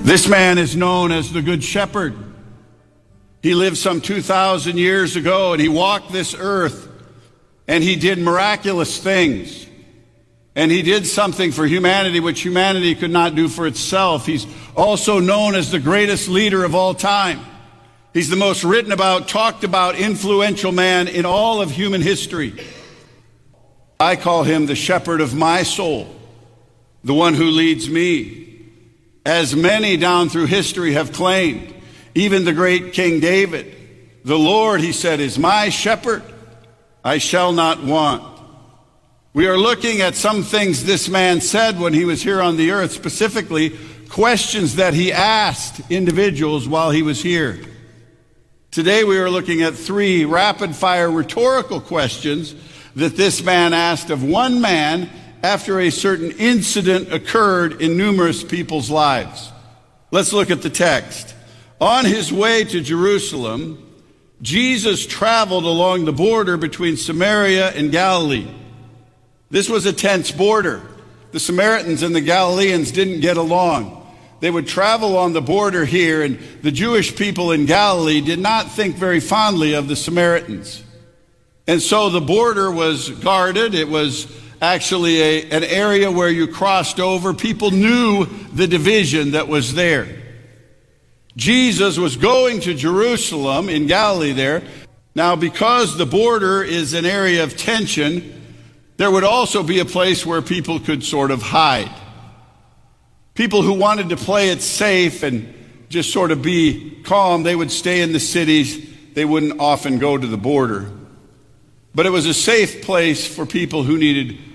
This man is known as the Good Shepherd. He lived some 2,000 years ago, and he walked this earth, and he did miraculous things. And he did something for humanity which humanity could not do for itself. He's also known as the greatest leader of all time. He's the most written about, talked about, influential man in all of human history. I call him the shepherd of my soul, the one who leads me. As many down through history have claimed, even the great King David, the Lord, he said, is my shepherd, I shall not want. We are looking at some things this man said when he was here on the earth, specifically questions that he asked individuals while he was here. Today we are looking at 3 rapid-fire rhetorical questions that this man asked of one man after a certain incident occurred in numerous people's lives. Let's look at the text. On his way to Jerusalem, Jesus traveled along the border between Samaria and Galilee. This was a tense border. The Samaritans and the Galileans didn't get along. They would travel on the border here, and the Jewish people in Galilee did not think very fondly of the Samaritans. And so the border was guarded. It was actually an area where you crossed over. People knew the division that was there. Jesus was going to Jerusalem in Galilee there. Now, because the border is an area of tension, there would also be a place where people could sort of hide. People who wanted to play it safe and just sort of be calm, they would stay in the cities. They wouldn't often go to the border. But it was a safe place for people who needed